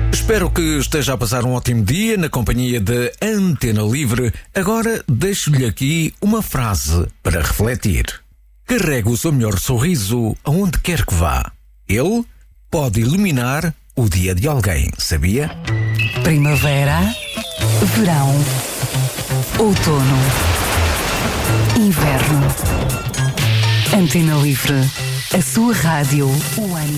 Espero que esteja a passar um ótimo dia na companhia da Antena Livre. Agora deixo-lhe aqui uma frase para refletir. Carregue o seu melhor sorriso aonde quer que vá. Ele pode iluminar o dia de alguém, sabia? Primavera, verão, outono, inverno. Antena Livre, a sua rádio, o ano